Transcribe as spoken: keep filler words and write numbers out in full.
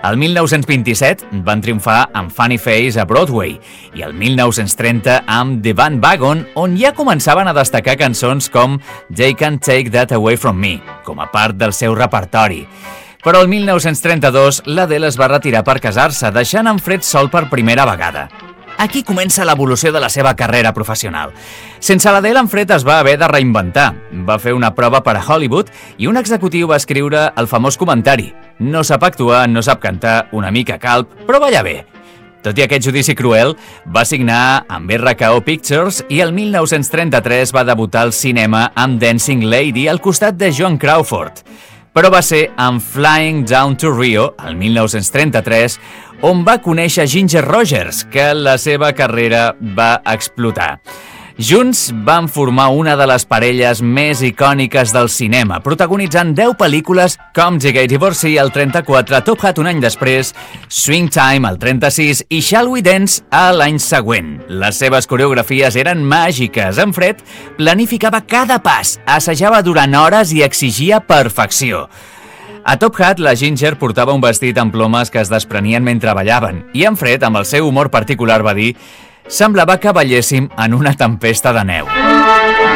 El mil nou-cents vint-i-set van triomfar amb Funny Face a Broadway i el mil nou-cents trenta amb The Bandwagon, on ja començaven a destacar cançons com They Can't Take That Away From Me, com a part del seu repertori. Però el mil nou-cents trenta-dos l'Adele es va retirar per casar-se, deixant en Fred sol per primera vegada. Aquí comença l'evolució de la seva carrera professional. Sense l'Adele, en Fred es va haver de reinventar. Va fer una prova per a Hollywood i un executiu va escriure el famós comentari: no sap actuar, no sap cantar, una mica calb, però balla bé. Tot i aquest judici cruel, va signar amb R K O Pictures i el mil nou-cents trenta-tres va debutar al cinema amb Dancing Lady al costat de Joan Crawford. Però va ser amb Flying Down to Rio, el mil nou-cents trenta-tres, on va conèixer Ginger Rogers, que la seva carrera va explotar. Junts van formar una de les parelles més icòniques del cinema, protagonitzant deu pel·lícules com The Gay Divorcee al trenta-quatre, Top Hat un any després, Swing Time al trenta-sis i Shall We Dance a l'any següent. Les seves coreografies eren màgiques. En Fred planificava cada pas, assajava durant hores i exigia perfecció. A Top Hat, la Ginger portava un vestit amb plomes que es desprenien mentre ballaven, i en Fred, amb el seu humor particular, va dir: semblava que balléssim en una tempesta de neu.